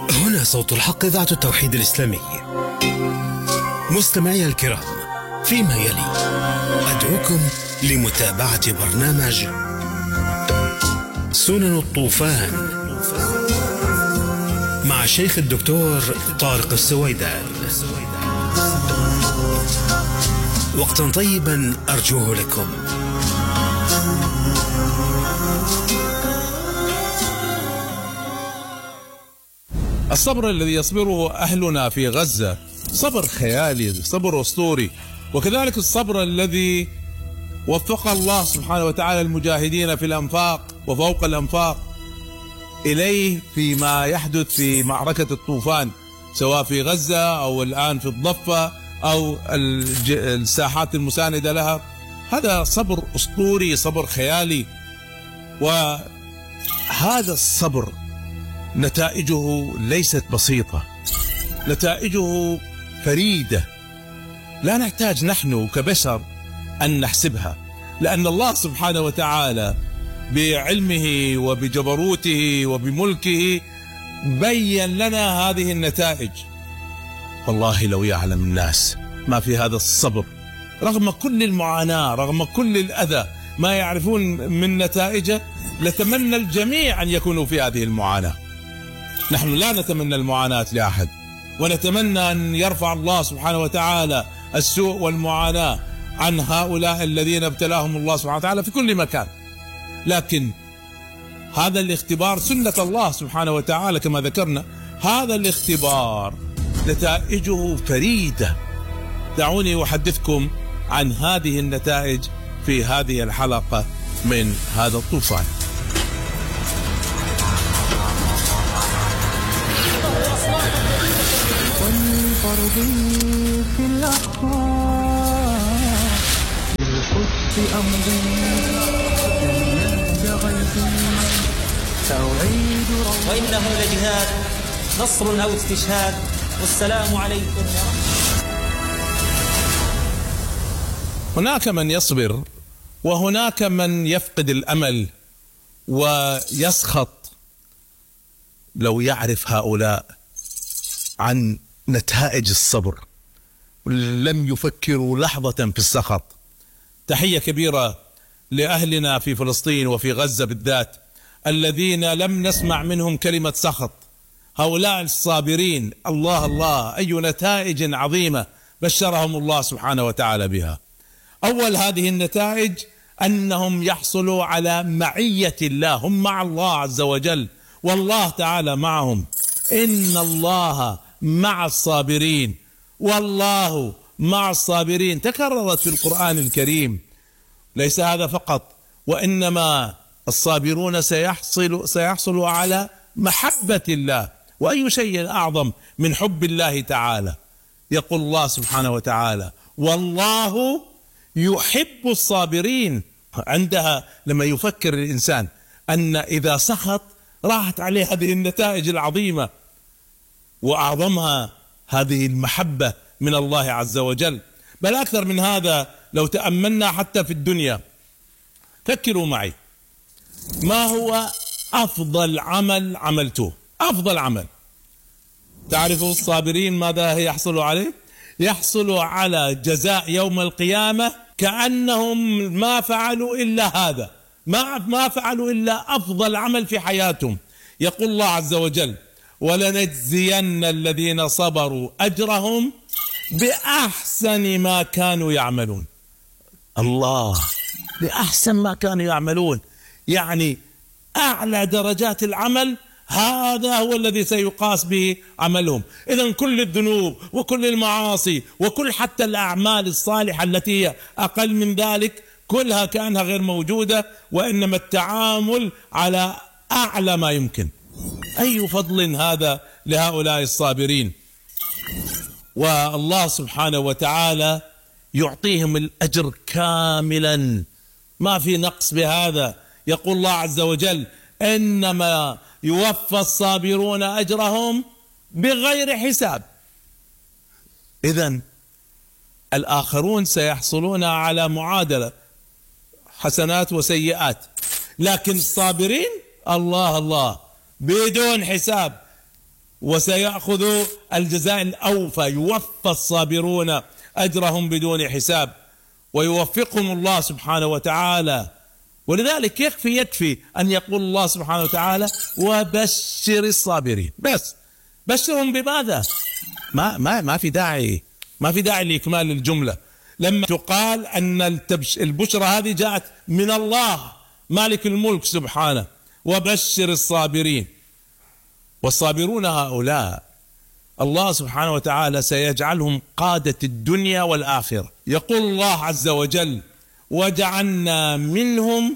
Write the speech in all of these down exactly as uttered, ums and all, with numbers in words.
هنا صوت الحق، إذاعة التوحيد الإسلامي. مستمعي الكرام، فيما يلي أدعوكم لمتابعة برنامج سنن الطوفان مع الشيخ الدكتور طارق السويدان. وقتا طيبا أرجوه لكم. الصبر الذي يصبره أهلنا في غزة صبر خيالي، صبر أسطوري، وكذلك الصبر الذي وفق الله سبحانه وتعالى المجاهدين في الأنفاق وفوق الأنفاق إليه فيما يحدث في معركة الطوفان، سواء في غزة أو الآن في الضفة أو الساحات المساندة لها. هذا صبر أسطوري، صبر خيالي، وهذا الصبر نتائجه ليست بسيطة، نتائجه فريدة، لا نحتاج نحن كبشر أن نحسبها، لأن الله سبحانه وتعالى بعلمه وبجبروته وبملكه بين لنا هذه النتائج. والله لو يعلم الناس ما في هذا الصبر، رغم كل المعاناة، رغم كل الأذى، ما يعرفون من نتائجه، لتمنى الجميع أن يكونوا في هذه المعاناة. نحن لا نتمنى المعاناة لأحد، ونتمنى أن يرفع الله سبحانه وتعالى السوء والمعاناة عن هؤلاء الذين ابتلاهم الله سبحانه وتعالى في كل مكان. لكن هذا الاختبار سنة الله سبحانه وتعالى كما ذكرنا، هذا الاختبار نتائجه فريدة. دعوني أحدثكم عن هذه النتائج في هذه الحلقة من هذا الطوفان. في الأخبار بالقدس أمضي توعيد وإنه لجهاد نصر أو استشهاد. والسلام عليكم ورحمة الله. هناك من يصبر وهناك من يفقد الأمل ويسخط. لو يعرف هؤلاء عن نتائج الصبر لم يفكروا لحظة في السخط. تحية كبيرة لأهلنا في فلسطين وفي غزة بالذات الذين لم نسمع منهم كلمة سخط. هؤلاء الصابرين، الله الله، أي نتائج عظيمة بشرهم الله سبحانه وتعالى بها. أول هذه النتائج أنهم يحصلوا على معية الله، هم مع الله عز وجل، والله تعالى معهم. إن الله مع الصابرين، والله مع الصابرين، تكررت في القرآن الكريم. ليس هذا فقط، وإنما الصابرون سيحصل سيحصلوا على محبة الله، وأي شيء أعظم من حب الله تعالى. يقول الله سبحانه وتعالى: والله يحب الصابرين. عندها لما يفكر الإنسان أن إذا سخط راحت عليه هذه النتائج العظيمة، وأعظمها هذه المحبة من الله عز وجل. بل أكثر من هذا، لو تأملنا حتى في الدنيا، فكروا معي، ما هو أفضل عمل عملته؟ أفضل عمل، تعرفوا الصابرين ماذا يحصلوا عليه؟ يحصلوا على جزاء يوم القيامة كأنهم ما فعلوا إلا هذا، ما ما فعلوا إلا أفضل عمل في حياتهم. يقول الله عز وجل: ولنجزين الذين صبروا أجرهم بأحسن ما كانوا يعملون. الله، بأحسن ما كانوا يعملون، يعني أعلى درجات العمل، هذا هو الذي سيقاس به عملهم. إذن كل الذنوب وكل المعاصي وكل حتى الأعمال الصالحة التي هي أقل من ذلك كلها كأنها غير موجودة، وإنما التعامل على أعلى ما يمكن. أي فضل هذا لهؤلاء الصابرين، والله سبحانه وتعالى يعطيهم الأجر كاملا، ما في نقص بهذا. يقول الله عز وجل: إنما يوفى الصابرون أجرهم بغير حساب. إذن الآخرون سيحصلون على معادلة حسنات وسيأخذ الجزاء الأوفى، يوفى الصابرون أجرهم بدون حساب، ويوفقهم الله سبحانه وتعالى. ولذلك يكفي يكفي أن يقول الله سبحانه وتعالى وبشر الصابرين، بس بشرهم بماذا؟ ما ما ما في داعي ما في داعي لإكمال الجملة. لما تقال أن البشرى هذه جاءت من الله مالك الملك سبحانه، وبشر الصابرين. والصابرون هؤلاء الله سبحانه وتعالى سيجعلهم قادة الدنيا والآخرة. يقول الله عز وجل وجعلنا منهم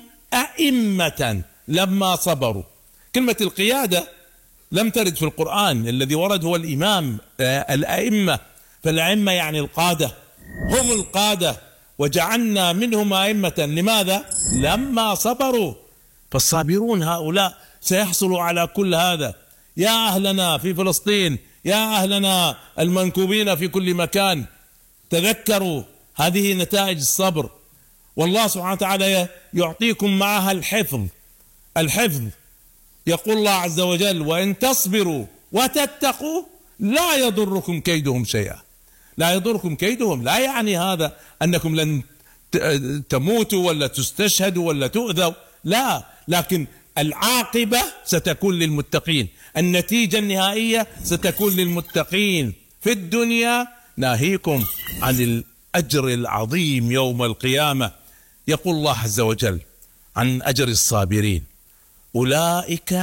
أئمة لما صبروا. كلمة القيادة لم ترد في القرآن، الذي ورد هو الإمام، الأئمة، فالأئمة يعني القادة، هم القادة. وجعلنا منهم أئمة، لماذا؟ لما صبروا. فالصابرون هؤلاء سيحصلوا على كل هذا. يا أهلنا في فلسطين، يا أهلنا المنكوبين في كل مكان، تذكروا هذه نتائج الصبر، والله سبحانه وتعالى يعطيكم معها الحفظ. الحفظ يقول الله عز وجل وإن تصبروا وتتقوا لا يضركم كيدهم شيئا. لا يضركم كيدهم لا يعني هذا أنكم لن تموتوا ولا تستشهدوا ولا تؤذوا، لا، لكن العاقبة ستكون للمتقين، النتيجة النهائية ستكون للمتقين في الدنيا، ناهيكم عن الأجر العظيم يوم القيامة. يقول الله عز وجل عن أجر الصابرين أولئك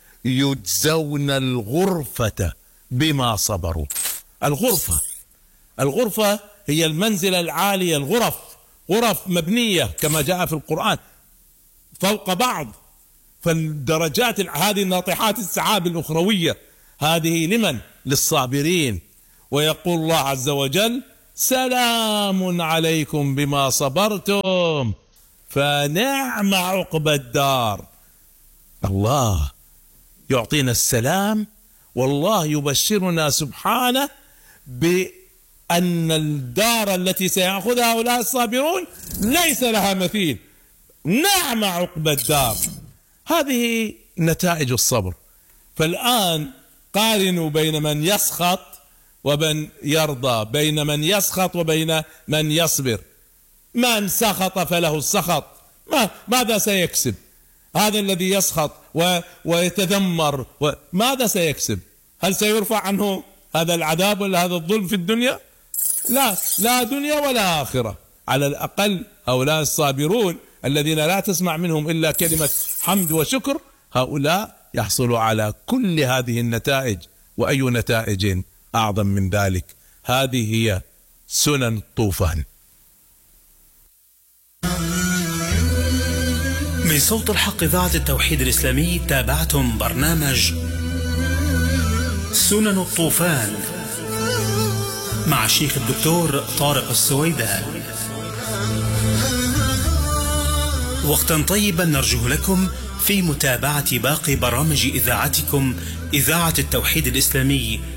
يجزون الغرفة بما صبروا. الغرفة الغرفة هي المنزلة العالية، الغرف غرف مبنية كما جاء في القرآن فوق بعض، فالدرجات هذه ناطحات السحاب الأخروية هذه لمن؟ للصابرين. ويقول الله عز وجل سلام عليكم بما صبرتم فنعم عقبى الدار. الله يعطينا السلام، والله يبشرنا سبحانه بأن الدار التي سيأخذها هؤلاء الصابرون ليس لها مثيل، نعم عقبى الدار. هذه نتائج الصبر. فالآن قارنوا بين من يسخط ومن يرضى، بين من يسخط وبين من يصبر. من سخط فله السخط، ما ماذا سيكسب؟ هذا الذي يسخط و... ويتذمر و... ماذا سيكسب؟ هل سيرفع عنه هذا العذاب ولا هذا الظلم في الدنيا؟ لا، لا دنيا ولا آخرة. على الأقل هؤلاء الصابرون الذين لا تسمع منهم إلا كلمة حمد وشكر، هؤلاء يحصلوا على كل هذه النتائج. وأي نتائج أعظم من ذلك؟ هذه هي سنن الطوفان. من صوت الحق إذاعة التوحيد الإسلامي تابعتم برنامج سنن الطوفان مع الشيخ الدكتور طارق السويدان. وقتا طيبا نرجوه لكم في متابعة باقي برامج إذاعتكم إذاعة التوحيد الإسلامي